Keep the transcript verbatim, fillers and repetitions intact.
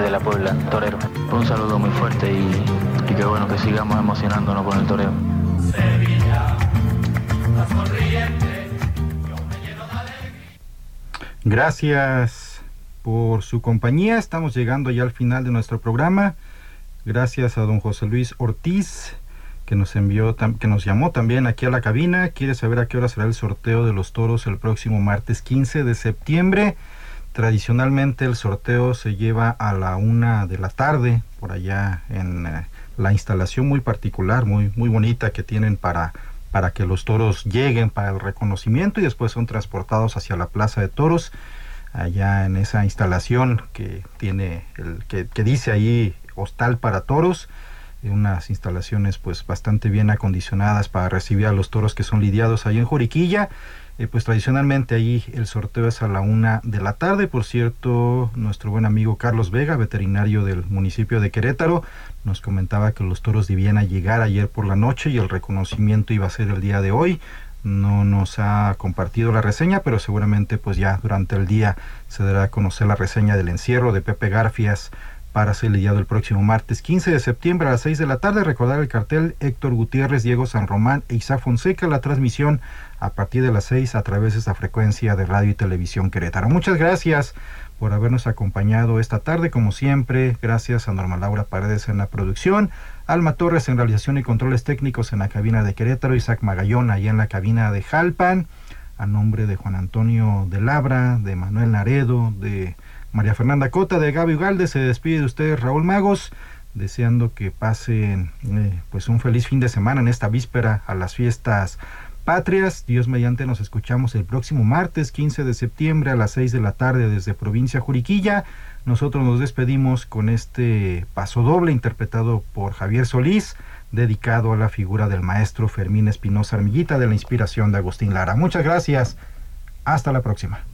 de la Puebla, torero. Un saludo muy fuerte y, y qué bueno que sigamos emocionándonos con el toreo. Sevilla, la sonriente, yo me lleno de alegría. Gracias por su compañía. Estamos llegando ya al final de nuestro programa. Gracias a don José Luis Ortiz, que nos envió, que nos llamó también aquí a la cabina. Quiere saber a qué hora será el sorteo de los toros el próximo martes quince de septiembre. Tradicionalmente el sorteo se lleva a la una de la tarde, por allá en eh, la instalación muy particular, muy, muy bonita que tienen para, para que los toros lleguen para el reconocimiento y después son transportados hacia la Plaza de Toros, allá en esa instalación que tiene, el que, que dice ahí Hostal para Toros. Unas instalaciones pues bastante bien acondicionadas para recibir a los toros que son lidiados ahí en Juriquilla. Eh, pues tradicionalmente ahí el sorteo es a la una de la tarde. Por cierto, nuestro buen amigo Carlos Vega, veterinario del municipio de Querétaro, nos comentaba que los toros debían a llegar ayer por la noche y el reconocimiento iba a ser el día de hoy. No nos ha compartido la reseña, pero seguramente pues ya durante el día se dará a conocer la reseña del encierro de Pepe Garfias para ser lidiado el próximo martes quince de septiembre a las seis de la tarde. Recordar el cartel: Héctor Gutiérrez, Diego San Román e Isaac Fonseca. La transmisión a partir de las seis a través de esta frecuencia de Radio y Televisión Querétaro. Muchas gracias por habernos acompañado esta tarde, como siempre. Gracias a Norma Laura Paredes en la producción, Alma Torres en realización y controles técnicos en la cabina de Querétaro, Isaac Magallón allá en la cabina de Jalpan. A nombre de Juan Antonio de Labra, de Manuel Naredo, de María Fernanda Cota, de Gaby Ugalde, se despide de ustedes Raúl Magos, deseando que pasen eh, pues un feliz fin de semana en esta víspera a las fiestas patrias. Dios mediante, nos escuchamos el próximo martes quince de septiembre a las seis de la tarde desde Provincia Juriquilla. Nosotros nos despedimos con este paso doble interpretado por Javier Solís, dedicado a la figura del maestro Fermín Espinosa Armillita, de la inspiración de Agustín Lara. Muchas gracias, hasta la próxima.